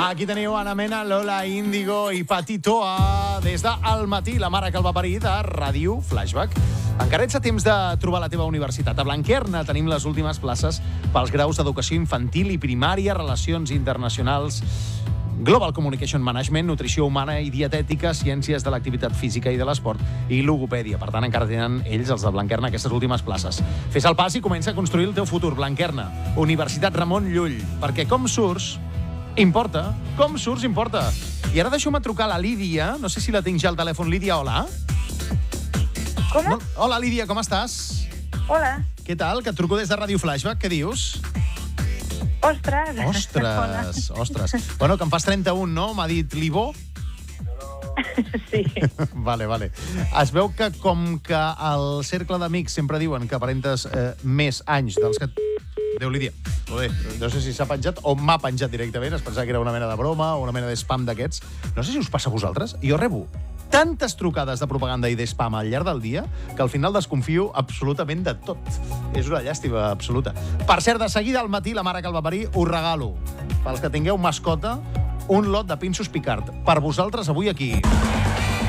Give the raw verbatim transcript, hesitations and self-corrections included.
Aquí teniu Ana Mena, Lola Índigo i Patitoa des de Al Matí, la mare que el va parir, de Ràdio Flashback. Encara ets a temps de trobar la teva universitat. A Blanquerna tenim les últimes places pels graus d'educació infantil i primària, relacions internacionals, Global Communication Management, nutrició humana i dietètica, ciències de l'activitat física i de l'esport i logopèdia. Per tant, encara tenen ells, els de Blanquerna, aquestes últimes places. Fes el pas i comença a construir el teu futur. Blanquerna, Universitat Ramon Llull. Perquè com surts, importa. Com surts, importa. I ara deixeu-me trucar a la Lídia. No sé si la tinc ja al telèfon. Lídia, hola. Com? No? Hola, Lídia, com estàs? Hola. Què tal? Que et truco des de Ràdio Flashback. Què dius? Ostres. Ostres, ostres. Bueno, que em fas trenta-un, no? M'ha dit l'Ivo. Sí. Vale, vale. Es veu que com que al cercle d'amics sempre diuen que aparentes eh, més anys dels que... Déu, Lídia. Joder, no sé si s'ha penjat o m'ha penjat directament. Es pensava que era una mena de broma o una mena de spam d'aquests. No sé si us passa a vosaltres. Jo rebo tantes trucades de propaganda i de spam al llarg del dia que al final desconfio absolutament de tot. És una llàstima absoluta. Per cert, de seguida al matí, la mare que el va parir, us regalo, pels que tingueu mascota, un lot de pinços Picard. Per vosaltres avui aquí.